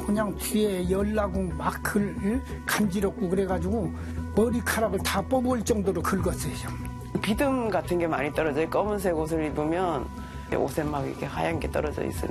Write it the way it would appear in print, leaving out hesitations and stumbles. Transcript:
그냥 뒤에 열나고 막 간지럽고 그래가지고 머리카락을 다 뽑을 정도로 긁었어요. 비듬 같은 게 많이 떨어져요. 검은색 옷을 입으면 옷에 막 이렇게 하얀 게 떨어져 있으니까.